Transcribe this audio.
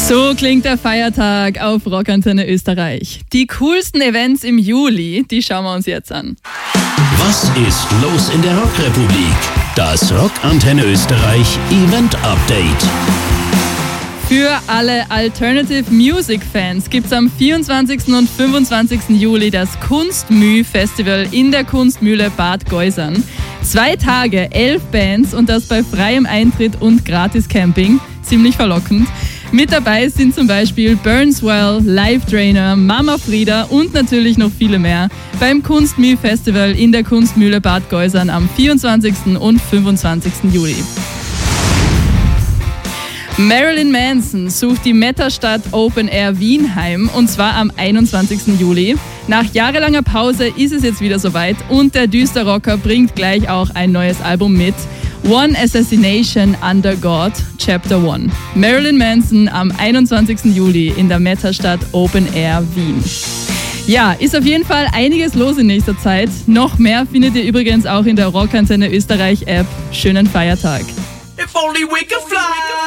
So klingt der Feiertag auf Rockantenne Österreich. Die coolsten Events im Juli, die schauen wir uns jetzt an. Was ist los in der Rockrepublik? Das Rockantenne Österreich Event Update. Für alle Alternative Music Fans gibt es am 24. und 25. Juli das Kunstmüh-Festival in der Kunstmühle Bad Geusern. 2 Tage, 11 Bands und das bei freiem Eintritt und gratis Camping. Ziemlich verlockend. Mit dabei sind zum Beispiel Burnswell, Live Trainer, Mama Frieda und natürlich noch viele mehr beim Kunstmüh-Festival in der Kunstmühle Bad Geusern am 24. und 25. Juli. Marilyn Manson sucht die Metastadt Open Air Wien heim und zwar am 21. Juli. Nach jahrelanger Pause ist es jetzt wieder soweit und der Düsterrocker bringt gleich auch ein neues Album mit. One Assassination Under God, Chapter 1. Marilyn Manson am 21. Juli in der Metastadt Open Air Wien. Ja, ist auf jeden Fall einiges los in nächster Zeit. Noch mehr findet ihr übrigens auch in der Rockantenne Österreich App. Schönen Feiertag. If only we could fly.